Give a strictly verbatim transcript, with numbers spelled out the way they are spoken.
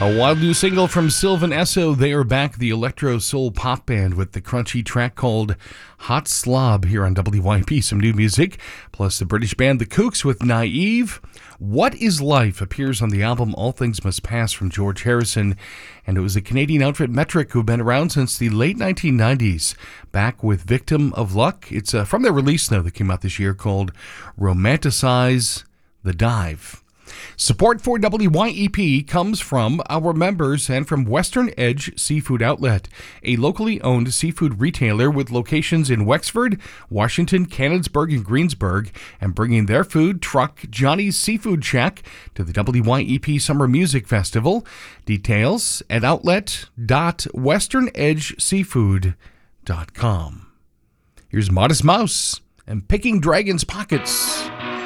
A wild new single from Sylvan Esso. They are back, the electro soul pop band, with the crunchy track called Hot Slob here on W Y P. Some new music, plus the British band The Kooks with Naive. What is Life appears on the album All Things Must Pass from George Harrison, and it was the Canadian outfit Metric, who've been around since the late nineteen nineties, back with Victim of Luck. It's uh, from their release, though, that came out this year, called Romanticize the Dive. Support for W Y E P comes from our members and from Western Edge Seafood Outlet, a locally owned seafood retailer with locations in Wexford, Washington, Canonsburg, and Greensburg, and bringing their food truck, Johnny's Seafood Shack, to the W Y E P Summer Music Festival. Details at outlet dot western edge seafood dot com. Here's Modest Mouse and Picking Dragons' Pockets.